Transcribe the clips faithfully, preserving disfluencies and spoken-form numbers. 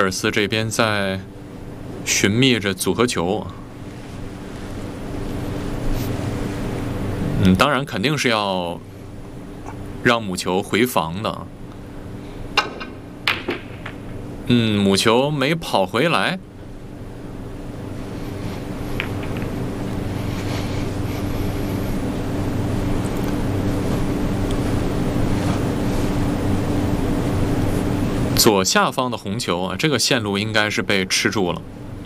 尔斯这边在寻觅着组合球。嗯，当然肯定是要让母球回防的。嗯，母球没跑回来。左下方的红球啊，这个线路应该是被吃住了。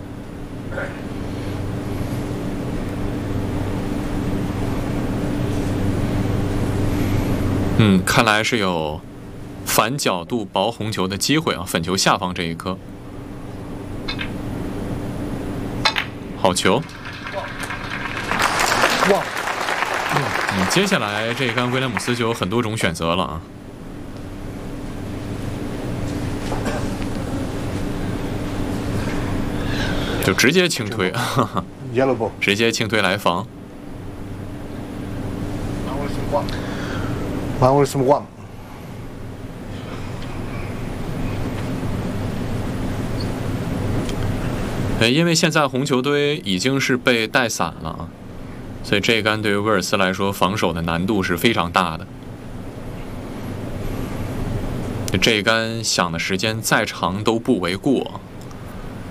嗯，看来是有反角度薄红球的机会啊，粉球下方这一颗。好球！ 哇！ 嗯，接下来这一杆威廉姆斯就有很多种选择了啊。就直接轻推，哈哈，直接轻推来防。 马威什么万？ 哎，因为现在红球堆已经是被带散了啊，所以这一杆对于威尔斯来说防守的难度是非常大的。这一杆想的时间再长都不为过。